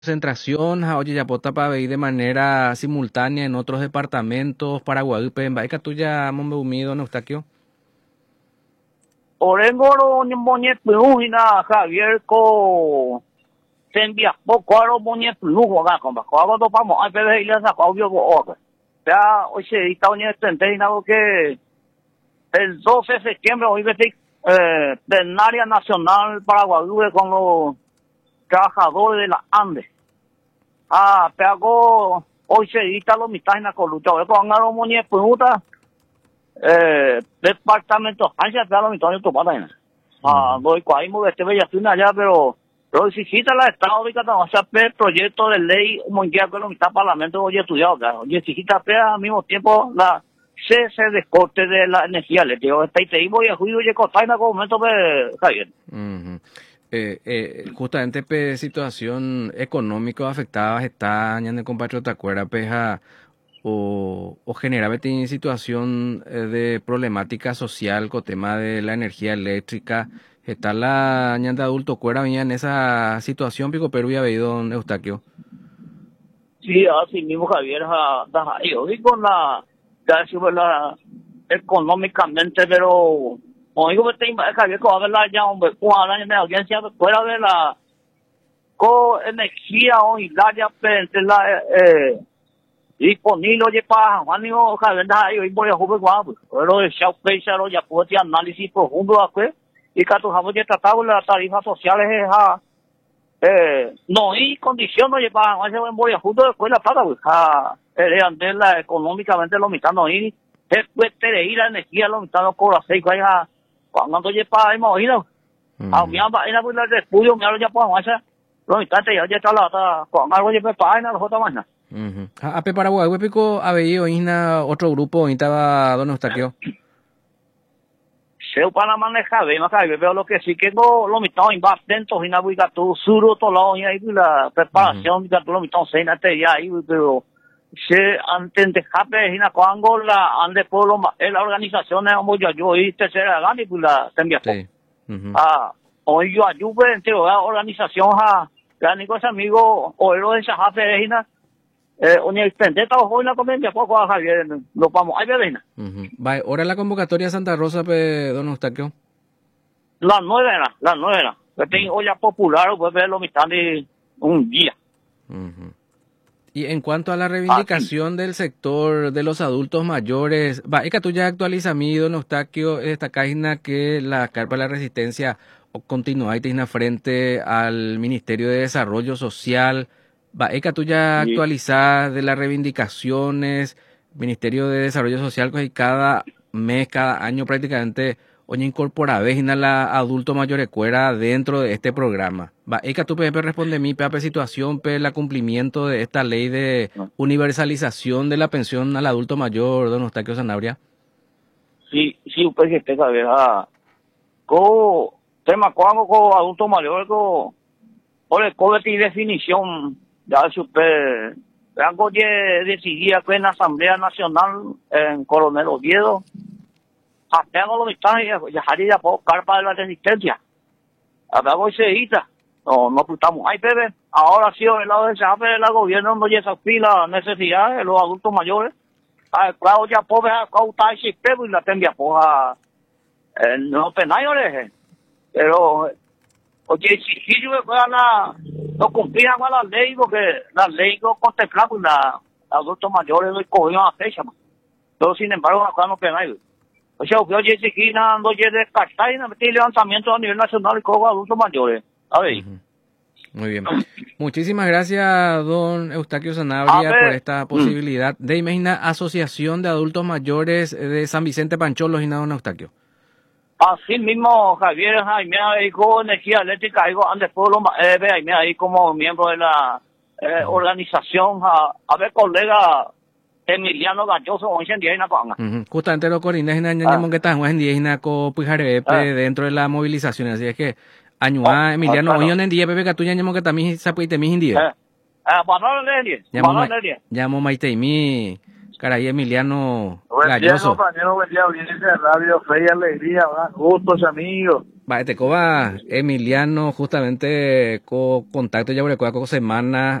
concentración, oye, ya pota para ver de manera simultánea en otros departamentos, Paraguayupe, en Baica tuya, Mombe Humido, Neustaquio. Orengoro ni moñe pluhina Javier ko tembia poco aro moñe pluho ga con bajo hago dos vamos a ver ile sa audio go ya oye está oñe tenteina que el 12 de septiembre hoy vete plenaria nacional Paraguay con los trabajadores de la Andes. Pero hoy se edita los mitad en la colucha. Hoy con aro moñe pluta departamento Francia pero mi tono tomada en doy cuaimo de este bella allá pero exigita la estado de Cataluña hacer proyecto de ley mundial que lo mitad parlamento hoy estudiado oye exigita al mismo tiempo la cese de corte de la energía eléctrica está y te iba a juicio y cortar en algún momento de Javier. Justamente pe situación económica afectada está en el compatriota cuera peja o generaba tiene situación de problemática social con tema de la energía eléctrica. Está la ñanda adulto cuera venía en esa situación pico Perú y había don Eustaquio. Sí, así mismo Javier, yo digo la económicamente, pero como digo, Javier, que va a ver la ya, hombre, en la audiencia, fuera de la energía o hilaria, entre la disponible, oye, para Juan, digo, Javier, yo voy a jugar guapo, pero el show lo ya puedo hacer análisis profundo, y que tu jamón ya tratado las tarifas sociales, no hay condición, oye, para Juan, yo voy a jugar después la plata, la económicamente lo mitad no hay, después de ir la energía, lo mitad no cobra 6, vaya, cuando oye, para imagino, a mí, vaina, pues, el estudio, me hablo ya, pues, vaya, lo mitad ya está la, cuando algo, oye, para la otra mañana. Ape Paraguay, pico había oína otro grupo, y estaba don Eustaquio. Se para manejar, veo lo que sí que no lo mitad atentos y na buiga tu suro to la y la preparación de lo mitad se na te ya pero se antes de jape y na cuando la ande pueblo la organización es como yo y tercera gana y la tambia hoy yo ayude entre la organización ya ni cosa amigo o lo de esa jape y na una extendida hoy la comedia poco a Javier lo vamos a ver Vale, ahora la convocatoria Santa Rosa don Eustaquio. Las 9 era. Yo tengo olla popular, puedes ver lo mitad de un día. Y en cuanto a la reivindicación del sector de los adultos mayores, va, es que tú ya actualiza mi don Eustaquio, esta página que la Carpa de la Resistencia continúa y tiene frente al Ministerio de Desarrollo Social. Va, es que tú ya actualizas de las reivindicaciones, Ministerio de Desarrollo Social, que cada mes, cada año prácticamente, oye, incorpora a la adulto mayor escuela dentro de este programa. Va, es que tú puedes responder mi situación, la cumplimiento de esta ley de universalización de la pensión al adulto mayor, don Eustaquio Sanabria. Sí, pues que te sabe, tema cuando adulto mayor, ole, definición, ya super, algo decidía que en la Asamblea Nacional, en Coronel Oviedo, hasta lo mitad ya haría por carpa de la resistencia. Hasta hoy se edita. No estamos ahí, bebé. Ahora sí, el lado de esa el gobierno no ya se la necesidad de los adultos mayores. Claro, ya pobre a cautar ese pebo y la tendría poja no penales. Pero oye, si yo no cumplían con la ley, porque la ley no contemplaba pues la adultos mayores no cogían a fecha. Pero sin embargo, acá no penales. O sea, oye, si no de carta y no metí levantamiento a nivel nacional y con adultos mayores. A ver. Muy bien. Muchísimas gracias, don Eustaquio Sanabria, por esta posibilidad de imaginar Asociación de Adultos Mayores de San Vicente Pancholo y don Eustaquio. Así mismo, Javier Jaime ahí con energía eléctrica, antes pueblo Jaime ahí como miembro de la organización, a ver, colega Emiliano Galloso, hoy en día justamente lo coordina en que está en día dentro de la movilización, así es que añua Emiliano hoy en día pepe catuña que también se puede tener en día. Llamo Maite mi Caray, Emiliano Buen día, Galloso. compañero, buen día, audiencia de Radio Fe y Alegría, ¿verdad? Gustos, amigos. Va, te coba Emiliano, justamente, con contacto ya por el semana